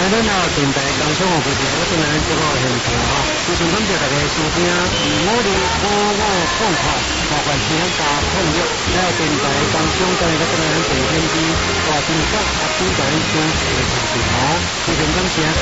咱到电台工商服务部，我今日这个现场哈，非常感谢大家收听5555.5华冠天加控六，还有电台工商在这个电天机大金港阿金在主持的频道，非常感谢。